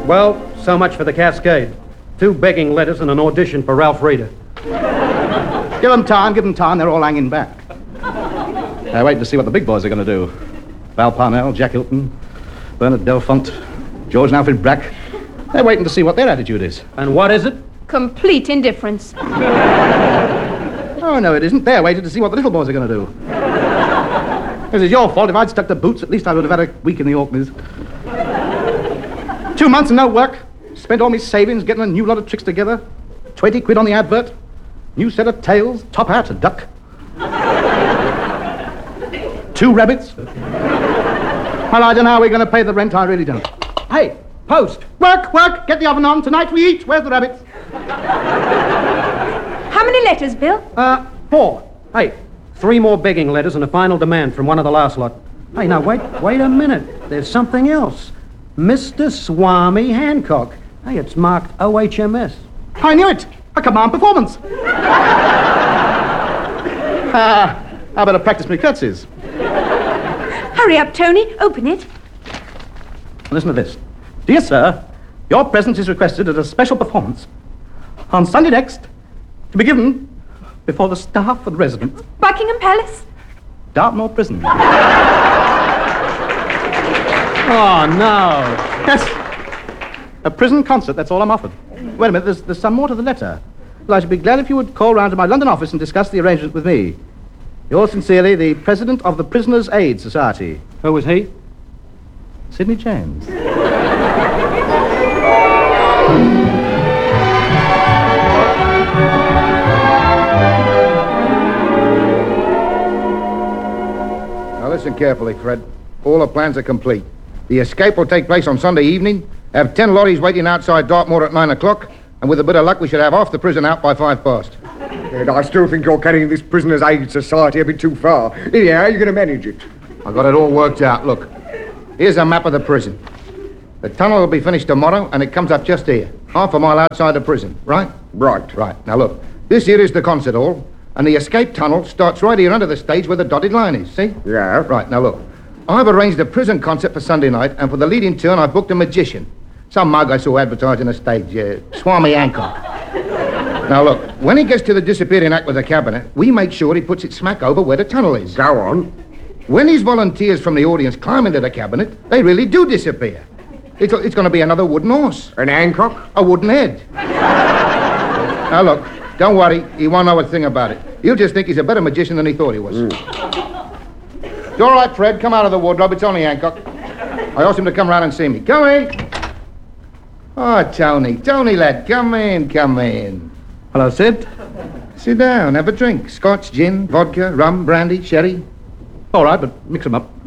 Well, so much for the Cascade. 2 begging letters and an audition for Ralph Reeder. Give them time. They're all hanging back. They're waiting to see what the big boys are going to do. Val Parnell, Jack Hilton, Bernard Delfont, George and Alfred Brack. They're waiting to see what their attitude is. And what is it? Complete indifference. Oh, no, it isn't. They're waiting to see what the little boys are going to do. This is your fault. If I'd stuck to boots, at least I would have had a week in the Orkneys. 2 months and no work. Spent all my savings getting a new lot of tricks together. 20 quid on the advert. New set of tails, top hat, a duck. 2 rabbits. Well, I don't know how we're going to pay the rent. I really don't. Hey, post. Work. Get the oven on. Tonight we eat. Where's the rabbits? How many letters, Bill? 4. Hey, 3 more begging letters and a final demand from one of the last lot. Hey, now, wait a minute. There's something else. Mr. Swami Hancock. Hey, it's marked OHMS. I knew it. A command performance. I better practice my curtsies. Hurry up, Tony. Open it. Listen to this. Dear sir, your presence is requested at a special performance on Sunday next to be given before the staff and residents. Buckingham Palace? Dartmoor Prison. Oh, no. Yes. A prison concert, that's all I'm offered. Wait a minute, there's some more to the letter. Well, I should be glad if you would call round to my London office and discuss the arrangement with me. Yours sincerely, the President of the Prisoners' Aid Society. Who was he? Sidney James. Now listen carefully, Fred. All the plans are complete. The escape will take place on Sunday evening. Have 10 lorries waiting outside Dartmoor at 9 o'clock. And with a bit of luck, we should have half the prison out by 5 past. And I still think you're carrying this Prisoners' Aid Society a bit too far. Anyhow, how are you going to manage it? I got it all worked out. Look, here's a map of the prison. The tunnel will be finished tomorrow, and it comes up just here, half a mile outside the prison, right? Right. Right. Now look, this here is the concert hall, and the escape tunnel starts right here under the stage where the dotted line is, see? Yeah. Right, now look, I've arranged a prison concert for Sunday night, and for the leading turn, I've booked a magician. Some mug I saw advertising the stage, Swami Hancock. Now look, when he gets to the disappearing act with the cabinet, we make sure he puts it smack over where the tunnel is. Go on. When these volunteers from the audience climb into the cabinet, they really do disappear. It's going to be another wooden horse. An Hancock? A wooden head. Now look, don't worry, he won't know a thing about it. He'll just think he's a better magician than he thought he was. It's all right, Fred, come out of the wardrobe, it's only Hancock. I asked him to come round and see me. Come in. Oh, Tony, lad, come in. Hello, Sid. Sit down, have a drink. Scotch, gin, vodka, rum, brandy, sherry. All right, but mix them up.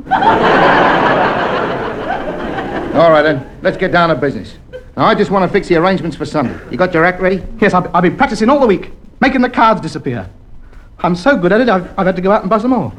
All right, then. Let's get down to business. Now, I just want to fix the arrangements for Sunday. You got your act ready? Yes, I've been practicing all the week, making the cards disappear. I'm so good at it, I've had to go out and buy some more.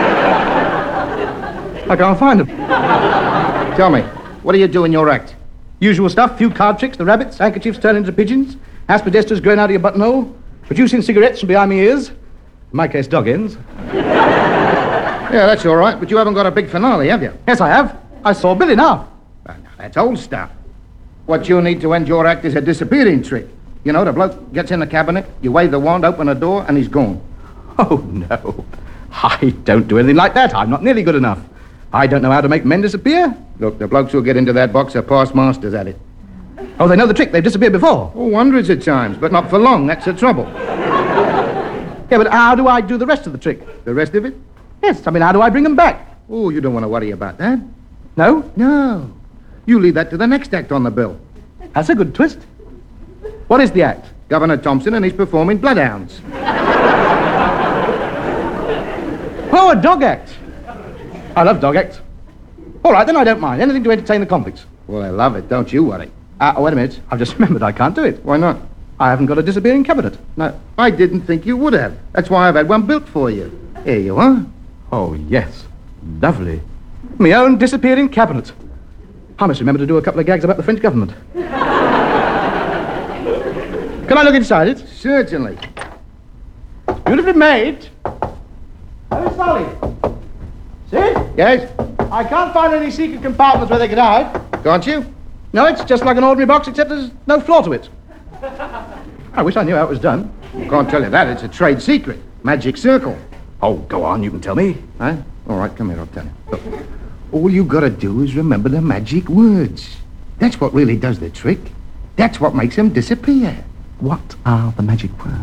I can't find them. Tell me, what do you do in your act? Usual stuff, few card tricks, the rabbits, handkerchiefs turned into pigeons, aspidestras growing out of your buttonhole, producing cigarettes from behind my ears. In my case, dog ends. Yeah, that's all right, but you haven't got a big finale, have you? Yes, I have. I saw Billy now. Well, now, that's old stuff. What you need to end your act is a disappearing trick. You know, the bloke gets in the cabinet, you wave the wand, open the door, and he's gone. Oh, no. I don't do anything like that. I'm not nearly good enough. I don't know how to make men disappear. Look, the blokes who'll get into that box are past masters at it. Oh, they know the trick. They've disappeared before. Oh, hundreds of times, but not for long. That's the trouble. Yeah, but how do I do the rest of the trick? The rest of it? Yes, I mean, how do I bring them back? Oh, you don't want to worry about that. No? No. You leave that to the next act on the bill. That's a good twist. What is the act? Governor Thompson, and he's performing Bloodhounds. Oh, a dog act. I love dog acts. All right, then I don't mind. Anything to entertain the convicts. Well, I love it. Don't you worry. Wait a minute. I've just remembered I can't do it. Why not? I haven't got a disappearing cabinet. No, I didn't think you would have. That's why I've had one built for you. Here you are. Oh, yes. Lovely. My own disappearing cabinet. I must remember to do a couple of gags about the French government. Can I look inside it? Certainly. Beautifully made. Very solid. Sid? Yes? I can't find any secret compartments where they can hide. Can't you? No, it's just like an ordinary box, except there's no floor to it. I wish I knew how it was done. Can't tell you that. It's a trade secret. Magic circle. Oh, go on, you can tell me. Huh? All right, come here, I'll tell you. Look, all you gotta do is remember the magic words. That's what really does the trick. That's what makes them disappear. What are the magic words?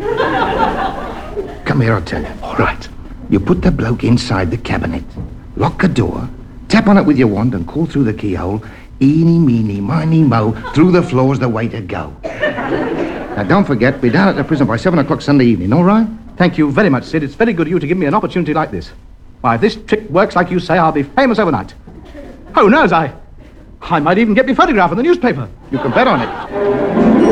Come here, I'll tell you. All right. You put the bloke inside the cabinet, lock the door, tap on it with your wand and call through the keyhole, eeny, meeny, miny, mo, through the floor's the way to go. Now, don't forget, be down at the prison by 7 o'clock Sunday evening, all right? Thank you very much, Sid. It's very good of you to give me an opportunity like this. Why, if this trick works like you say, I'll be famous overnight. Who knows, I might even get me photograph in the newspaper. You can bet on it.